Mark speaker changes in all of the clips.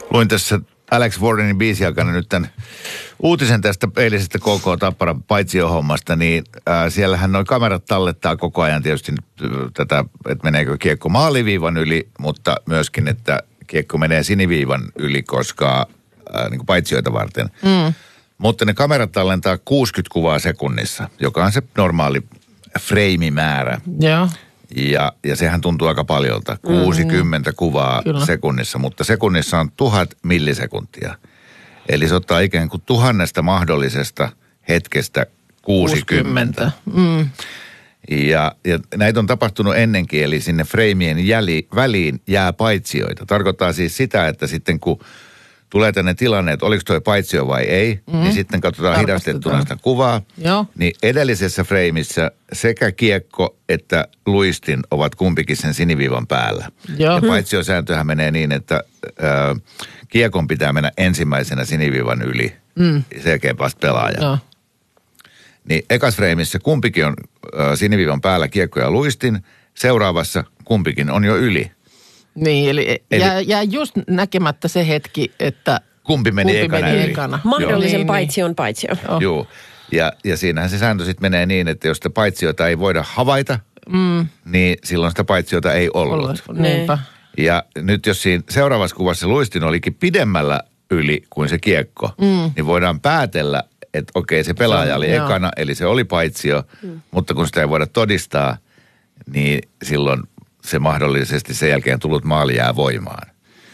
Speaker 1: Luin tässä Alex Warrenin biisin aikana nyt tämän uutisen tästä eilisestä KK Tapparan paitsiohommasta, niin siellähän nuo kamerat tallettaa koko ajan tietysti tätä, että meneekö kiekko maaliviivan yli, mutta myöskin, että kiekko menee siniviivan yli, koska niin kuin paitsioita varten. Mutta ne kamerat tallentaa 60 kuvaa sekunnissa, joka on se normaali freimimäärä.
Speaker 2: Joo.
Speaker 1: Ja sehän tuntuu aika paljolta. 60 kuvaa sekunnissa, mutta sekunnissa on 1000 millisekuntia. Eli se ottaa ikään kuin 1000 mahdollisesta hetkestä 60. Ja näitä on tapahtunut ennenkin, eli sinne freimien väliin jää paitsioita. Tarkoittaa siis sitä, että sitten kun tulee tänne tilanne, että oliko toi paitsio vai ei, niin sitten katsotaan hidastettuna sitä kuvaa.
Speaker 2: Joo.
Speaker 1: Niin edellisessä freimissä sekä kiekko että luistin ovat kumpikin sen siniviivan päällä.
Speaker 2: Joo.
Speaker 1: Ja paitsiosääntöhän menee niin, että kiekon pitää mennä ensimmäisenä siniviivan yli, sen jälkeen vasta pelaaja.
Speaker 2: Joo.
Speaker 1: Niin ekas freimissä kumpikin on siniviivan päällä kiekko ja luistin, seuraavassa kumpikin on jo yli.
Speaker 2: Niin, eli jää just näkemättä se hetki, että
Speaker 1: kumpi meni ekana.
Speaker 3: Mahdollisen paitsion paitsio.
Speaker 1: Joo. Ja siinähän se sääntö sitten menee niin, että jos sitä paitsiota ei voida havaita, niin silloin sitä paitsiota ei ollut.
Speaker 2: Niinpä.
Speaker 1: Ja nyt jos siinä seuraavassa kuvassa luistin olikin pidemmällä yli kuin se kiekko, niin voidaan päätellä, että okei, se pelaaja oli ekana, eli se oli paitsio, mutta kun sitä ei voida todistaa, niin silloin se mahdollisesti sen jälkeen tullut maali jää voimaan.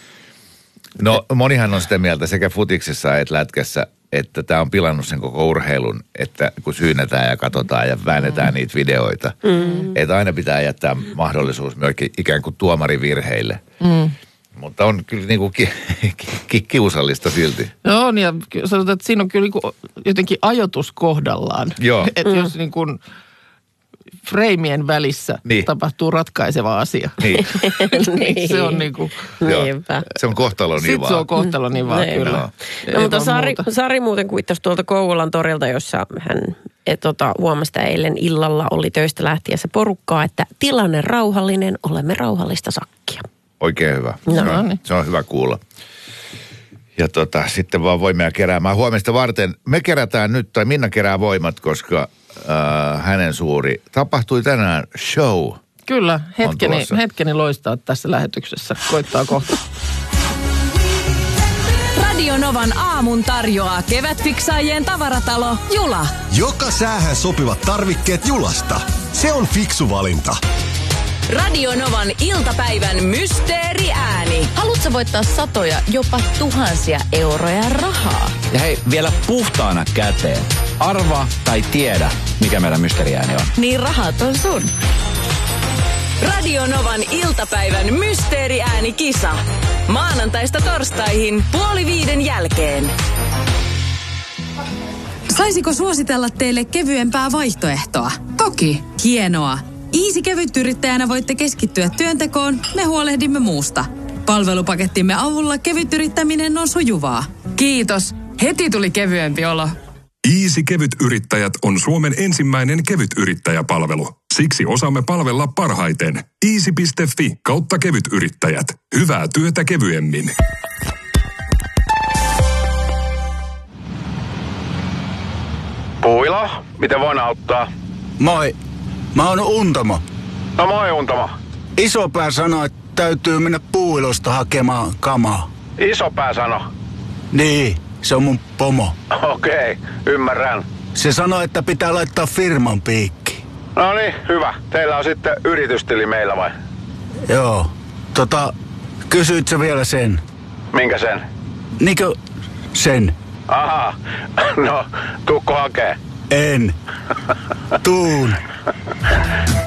Speaker 1: No monihan on sitä mieltä sekä futiksessa että lätkässä, että tämä on pilannut sen koko urheilun, että kun syynätään ja katsotaan ja väännetään niitä videoita, että aina pitää jättää mahdollisuus myöskin ikään kuin tuomarivirheille. Mutta on kyllä niin kuin kiusallista silti.
Speaker 2: No on, ja sanotaan, että siinä on kyllä niin kuin jotenkin ajoitus kohdallaan.
Speaker 1: Joo.
Speaker 2: Että jos niin kuin freimien välissä tapahtuu ratkaiseva asia.
Speaker 1: Niin.
Speaker 2: Niin. Se on niin kuin...
Speaker 1: Se on kohtalo niin vaan.
Speaker 2: Se on kohtalo niin vaan, kyllä.
Speaker 3: No, mutta Sari muuten kuittasi tuolta Kouvolan torilta, jossa hän huomasi eilen illalla oli töistä lähtiessä porukkaa, että tilanne rauhallinen, olemme rauhallista sakkia.
Speaker 1: Oikein hyvä.
Speaker 2: No.
Speaker 1: Se on hyvä kuulla. Ja sitten vaan voimia keräämään huomista varten. Me kerätään nyt, tai Minna kerää voimat, koska hänen suuri tapahtui tänään show.
Speaker 2: Kyllä, hetkeni loistaa tässä lähetyksessä. Koittaa kohta.
Speaker 4: Radio Novan aamun tarjoaa kevätfiksaajien tavaratalo Jula.
Speaker 5: Joka säähän sopivat tarvikkeet Julasta. Se on fiksu valinta.
Speaker 4: Radio Novan iltapäivän mysteeriääni.
Speaker 6: Haluatko voittaa satoja, jopa tuhansia euroja rahaa?
Speaker 7: Ja hei, vielä puhtaana käteen. Arvaa tai tiedä, mikä meidän mysteeriääni on.
Speaker 6: Niin rahat on sun.
Speaker 4: Radio Novan iltapäivän mysteeriääni-kisa. Maanantaista torstaihin 4:30 jälkeen.
Speaker 8: Saisiko suositella teille kevyempää vaihtoehtoa?
Speaker 9: Toki.
Speaker 8: Hienoa. Easy kevytyrittäjänä voitte keskittyä työntekoon, me huolehdimme muusta. Palvelupakettimme avulla kevytyrittäminen on sujuvaa.
Speaker 9: Kiitos. Heti tuli kevyempi olo.
Speaker 10: Easy Kevytyrittäjät on Suomen ensimmäinen kevytyrittäjäpalvelu. Siksi osaamme palvella parhaiten. Easy.fi/kevytyrittäjät. Hyvää työtä kevyemmin.
Speaker 11: Puila, miten voin auttaa?
Speaker 12: Moi, mä oon Untamo.
Speaker 11: No moi Untamo.
Speaker 12: Isopää sanoi, että täytyy mennä Puuilosta hakemaan kamaa.
Speaker 11: Isopää sano?
Speaker 12: Niin, se on mun pomo.
Speaker 11: Okei, ymmärrän.
Speaker 12: Se sanoi, että pitää laittaa firman piikki.
Speaker 11: No niin, hyvä. Teillä on sitten yritystili meillä vai?
Speaker 12: Joo. Kysyit sä vielä sen?
Speaker 11: Minkä sen?
Speaker 12: Niinkö sen?
Speaker 11: Aha, no, tuukko hakee?
Speaker 12: En. Tuun.